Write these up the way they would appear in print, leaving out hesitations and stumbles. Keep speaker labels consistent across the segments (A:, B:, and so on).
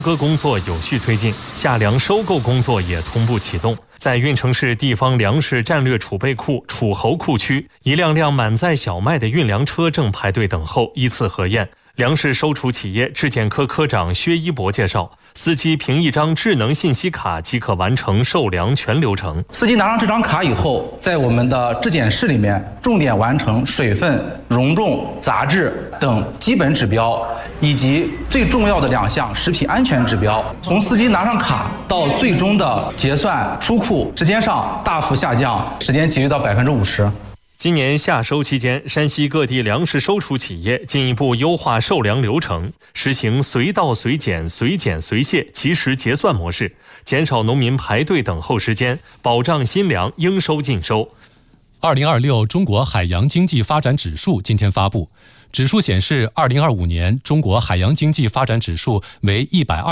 A: 各工作有序推进，夏粮收购工作也同步启动。在运城市地方粮食战略储备库楚侯库区，一辆辆满载小麦的运粮车正排队等候依次核验。粮食收储企业质检科科长薛一博介绍，司机凭一张智能信息卡即可完成售粮全流程。
B: 司机拿上这张卡以后，在我们的质检室里面重点完成水分、容重、杂质等基本指标，以及最重要的2项食品安全指标。从司机拿上卡到最终的结算出库，时间上大幅下降，时间节约到50%。
A: 今年夏收期间，山西各地粮食收储企业进一步优化售粮流程，实行随到随检、随检随卸及时结算模式，减少农民排队等候时间，保障新粮应收尽收。
C: 2026中国海洋经济发展指数今天发布，指数显示，2025年中国海洋经济发展指数为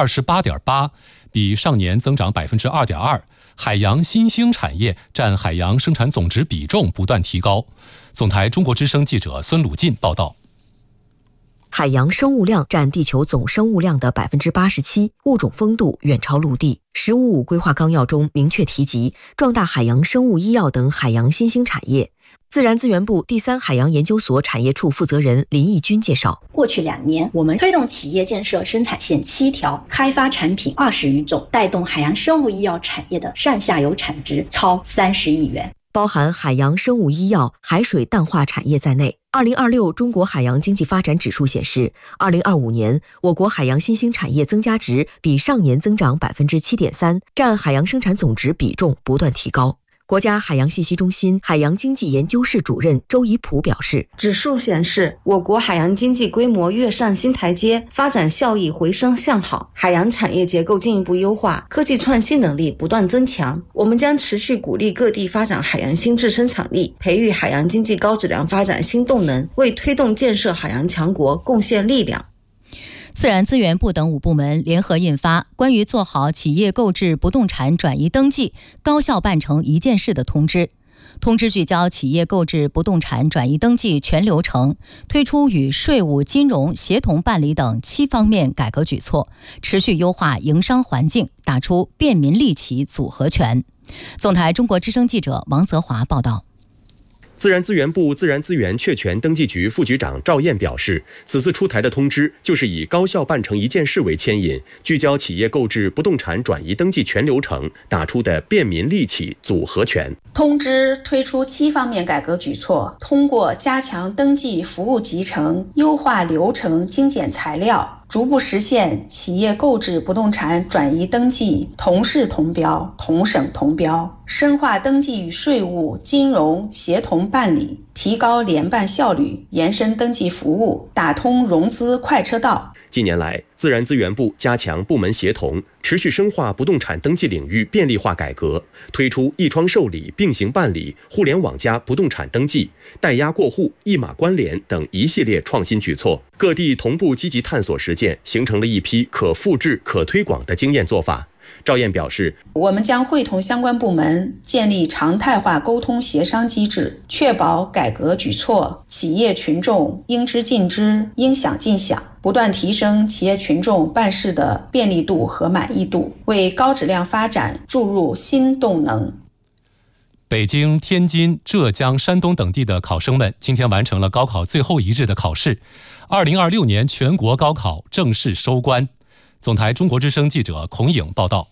C: 128.8，比上年增长2.2%。海洋新兴产业占海洋生产总值比重不断提高。总台中国之声记者孙鲁进报道。
D: 海洋生物量占地球总生物量的87%，物种丰度远超陆地。“15+5”规划纲要中明确提及壮大海洋生物医药等海洋新兴产业。自然资源部第3海洋研究所产业处负责人林义军介绍，
E: 过去2年，我们推动企业建设生产线7条，开发产品20余种，带动海洋生物医药产业的上下游产值超30亿元。
D: 包含海洋生物医药、海水淡化产业在内。2026中国海洋经济发展指数显示，2025年我国海洋新兴产业增加值比上年增长7.3%，占海洋生产总值比重不断提高。国家海洋信息中心海洋经济研究室主任周怡普表示，
F: 指数显示我国海洋经济规模跃上新台阶，发展效益回升向好，海洋产业结构进一步优化，科技创新能力不断增强。我们将持续鼓励各地发展海洋新质生产力，培育海洋经济高质量发展新动能，为推动建设海洋强国贡献力量。
G: 自然资源部等5部门联合印发关于做好企业购置不动产转移登记、高效办成一件事的通知。通知聚焦企业购置不动产转移登记全流程，推出与税务、金融协同办理等7方面改革举措，持续优化营商环境，打出便民利企组合拳。总台中国之声记者王泽华报道。
H: 自然资源部自然资源确权登记局副局长赵燕表示，此次出台的通知就是以高效办成一件事为牵引，聚焦企业购置不动产转移登记全流程，打出的便民利企组合拳。
I: 通知推出7方面改革举措，通过加强登记服务集成、优化流程、精简材料，逐步实现企业购置不动产转移登记同市同标、同省同标，深化登记与税务、金融协同办理，提高联办效率，延伸登记服务，打通融资快车道。
H: 近年来，自然资源部加强部门协同，持续深化不动产登记领域便利化改革，推出一窗受理、并行办理、互联网加不动产登记、代押过户、一码关联等一系列创新举措。各地同步积极探索实践，形成了一批可复制、可推广的经验做法。赵燕表示，
I: 我们将会同相关部门建立常态化沟通协商机制，确保改革举措企业群众应知尽知、应享尽享，不断提升企业群众办事的便利度和满意度，为高质量发展注入新动能。
C: 北京、天津、浙江、山东等地的考生们今天完成了高考最后一日的考试。2026年全国高考正式收官。总台中国之声记者孔颖报道。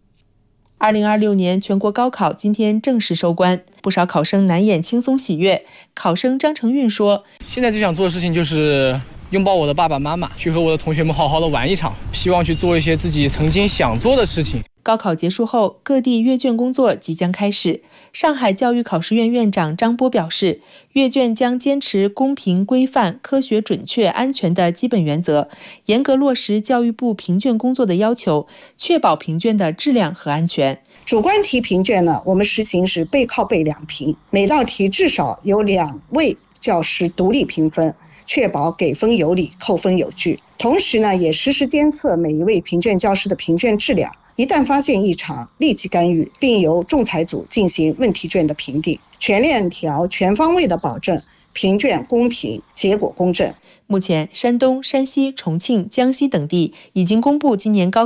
J: 2026年全国高考今天正式收官，不少考生难掩轻松喜悦。考生张成运说，
K: 现在最想做的事情就是拥抱我的爸爸妈妈，去和我的同学们好好的玩一场，希望去做一些自己曾经想做的事情。
J: 高考结束后，各地阅卷工作即将开始。上海教育考试院院长张波表示，阅卷将坚持公平、规范、科学、准确、安全的基本原则，严格落实教育部评卷工作的要求，确保评卷的质量和安全。
L: 主观题评卷呢，我们实行是背靠背两评，每道题至少有2位教师独立评分，确保给分有理、扣分有据。同时呢，也实时监测每一位评卷教师的评卷质量，一旦发现异常，立即干预，并由仲裁组进行问题卷的评定，全链条、全方位的保证评卷公平，结果公正。
J: 目前，山东、山西、重庆、江西等地已经公布今年高